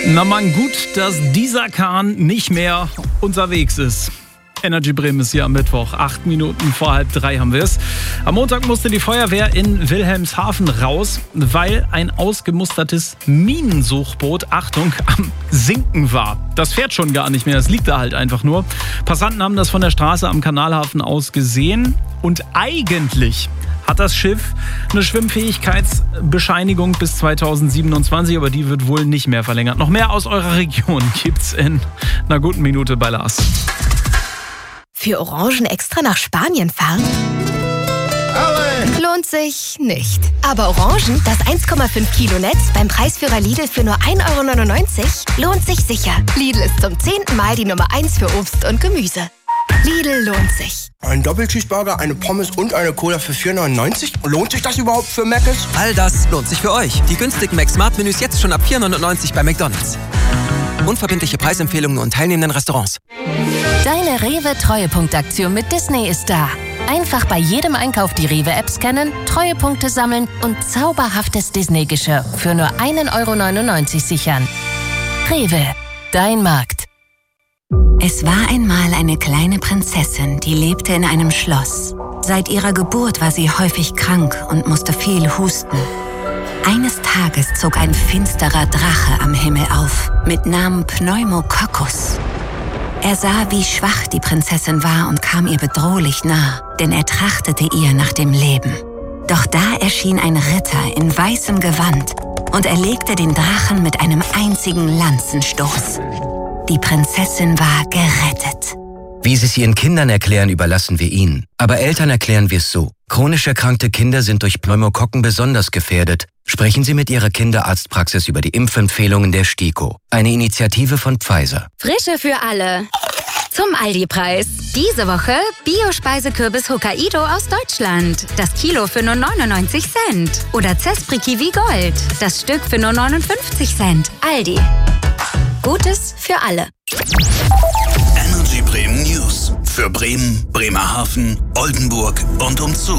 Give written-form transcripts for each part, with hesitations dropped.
Na man, gut, dass dieser Kahn nicht mehr unterwegs ist. Energy Bremen ist hier am Mittwoch. 8 Minuten vor 2:30 haben wir es. Am Montag musste die Feuerwehr in Wilhelmshaven raus, weil ein ausgemustertes Minensuchboot, Achtung, am Sinken war. Das fährt schon gar nicht mehr, es liegt da halt einfach nur. Passanten haben das von der Straße am Kanalhafen aus gesehen und eigentlich hat das Schiff eine Schwimmfähigkeitsbescheinigung bis 2027, aber die wird wohl nicht mehr verlängert. Noch mehr aus eurer Region gibt's in einer guten Minute bei Lars. Für Orangen extra nach Spanien fahren? Lohnt sich nicht. Aber Orangen, das 1,5 Kilo Netz beim Preisführer Lidl für nur 1,99 € lohnt sich sicher. Lidl ist zum 10. Mal die Nummer 1 für Obst und Gemüse. Lidl lohnt sich. Ein Doppelcheeseburger, eine Pommes und eine Cola für 4,99 €? Lohnt sich das überhaupt für Mc's? All das lohnt sich für euch. Die günstigen Mac-Smart-Menüs jetzt schon ab 4,99 € bei McDonald's. Unverbindliche Preisempfehlungen und teilnehmenden Restaurants. Deine Rewe-Treuepunktaktion mit Disney ist da. Einfach bei jedem Einkauf die Rewe-App scannen, Treuepunkte sammeln und zauberhaftes Disney-Geschirr für nur 1,99 € sichern. Rewe, dein Markt. Es war einmal eine kleine Prinzessin, die lebte in einem Schloss. Seit ihrer Geburt war sie häufig krank und musste viel husten. Eines Tages zog ein finsterer Drache am Himmel auf, mit Namen Pneumococcus. Er sah, wie schwach die Prinzessin war und kam ihr bedrohlich nah, denn er trachtete ihr nach dem Leben. Doch da erschien ein Ritter in weißem Gewand und erlegte den Drachen mit einem einzigen Lanzenstoß. Die Prinzessin war gerettet. Wie Sie es Ihren Kindern erklären, überlassen wir Ihnen. Aber Eltern erklären wir es so. Chronisch erkrankte Kinder sind durch Pneumokokken besonders gefährdet. Sprechen Sie mit Ihrer Kinderarztpraxis über die Impfempfehlungen der STIKO. Eine Initiative von Pfizer. Frische für alle. Zum Aldi-Preis. Diese Woche Bio-Speisekürbis Hokkaido aus Deutschland. Das Kilo für nur 99 Cent. Oder Zespri Kiwi Gold. Das Stück für nur 59 Cent. Aldi. Gutes für alle. Energy Bremen News. Für Bremen, Bremerhaven, Oldenburg und umzu.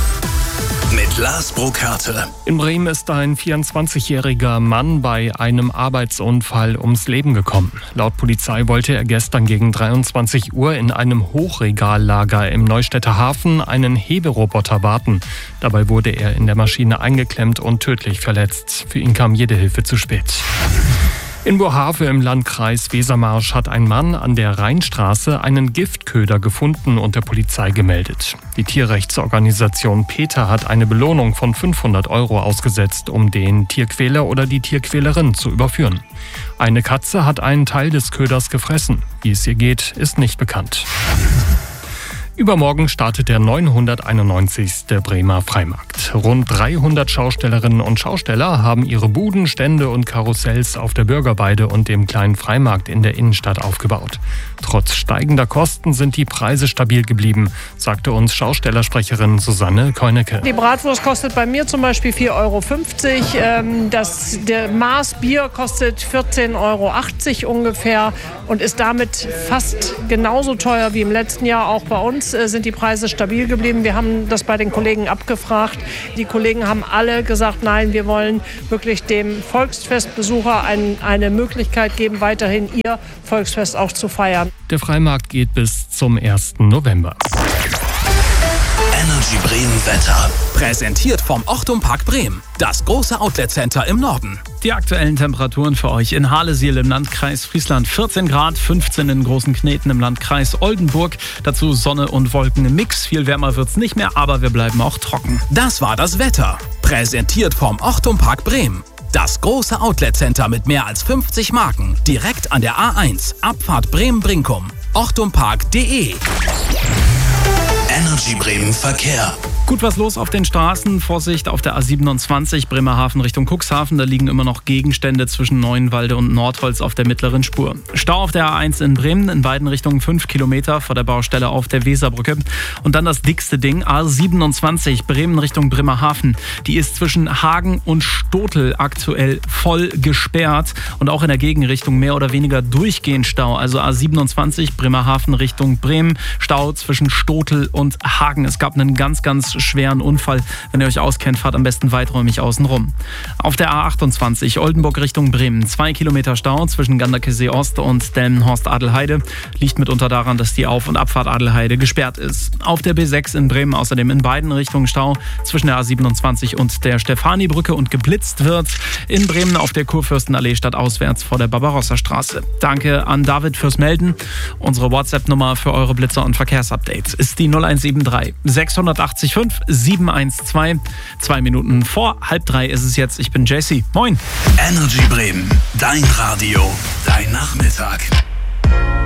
Mit Lars Burkhardt. In Bremen ist ein 24-jähriger Mann bei einem Arbeitsunfall ums Leben gekommen. Laut Polizei wollte er gestern gegen 23 Uhr in einem Hochregallager im Neustädter Hafen einen Heberoboter warten. Dabei wurde er in der Maschine eingeklemmt und tödlich verletzt. Für ihn kam jede Hilfe zu spät. In Bohave im Landkreis Wesermarsch hat ein Mann an der Rheinstraße einen Giftköder gefunden und der Polizei gemeldet. Die Tierrechtsorganisation PETA hat eine Belohnung von 500 € ausgesetzt, um den Tierquäler oder die Tierquälerin zu überführen. Eine Katze hat einen Teil des Köders gefressen. Wie es ihr geht, ist nicht bekannt. Übermorgen startet der 991. Bremer Freimarkt. Rund 300 Schaustellerinnen und Schausteller haben ihre Buden, Stände und Karussells auf der Bürgerweide und dem kleinen Freimarkt in der Innenstadt aufgebaut. Trotz steigender Kosten sind die Preise stabil geblieben, sagte uns Schaustellersprecherin Susanne Keunecke. Die Bratwurst kostet bei mir zum Beispiel 4,50 €. Der Maß Bier kostet 14,80 € ungefähr und ist damit fast genauso teuer wie im letzten Jahr. Auch bei uns sind die Preise stabil geblieben. Wir haben das bei den Kollegen abgefragt. Die Kollegen haben alle gesagt, nein, wir wollen wirklich dem Volksfestbesucher eine Möglichkeit geben, weiterhin ihr Volksfest auch zu feiern. Der Freimarkt geht bis zum 1. November. Energy Bremen Wetter. Präsentiert vom Ochtum Park Bremen. Das große Outlet-Center im Norden. Die aktuellen Temperaturen für euch in Halesiel im Landkreis Friesland 14 Grad, 15 in Großen Kneten im Landkreis Oldenburg. Dazu Sonne und Wolken im Mix. Viel wärmer wird's nicht mehr, aber wir bleiben auch trocken. Das war das Wetter. Präsentiert vom Ochtum Park Bremen. Das große Outlet-Center mit mehr als 50 Marken. Direkt an der A1. Abfahrt Bremen-Brinkum. ochtumpark.de. Energy Bremen Verkehr. Gut was los auf den Straßen. Vorsicht auf der A27 Bremerhaven Richtung Cuxhaven. Da liegen immer noch Gegenstände zwischen Neuenwalde und Nordholz auf der mittleren Spur. Stau auf der A1 in Bremen in beiden Richtungen 5 Kilometer vor der Baustelle auf der Weserbrücke. Und dann das dickste Ding, A27 Bremen Richtung Bremerhaven. Die ist zwischen Hagen und Stotel aktuell voll gesperrt und auch in der Gegenrichtung mehr oder weniger durchgehend Stau. Also A27 Bremerhaven Richtung Bremen, Stau zwischen Stotel und Hagen. Es gab einen ganz schweren Unfall. Wenn ihr euch auskennt, fahrt am besten weiträumig außen rum. Auf der A28 Oldenburg Richtung Bremen. 2 Kilometer Stau zwischen Ganderkesee Ost und Delmenhorst-Adelheide. Liegt mitunter daran, dass die Auf- und Abfahrt Adelheide gesperrt ist. Auf der B6 in Bremen außerdem in beiden Richtungen Stau zwischen der A27 und der Stefani-Brücke und geblitzt wird. In Bremen auf der Kurfürstenallee stadtauswärts vor der Barbarossa-Straße. Danke an David fürs Melden. Unsere WhatsApp-Nummer für eure Blitzer und Verkehrsupdates ist die 0173 685 712. 2 Minuten vor 2:30 ist es jetzt. Ich bin Jesse. Moin. Energy Bremen, dein Radio, dein Nachmittag.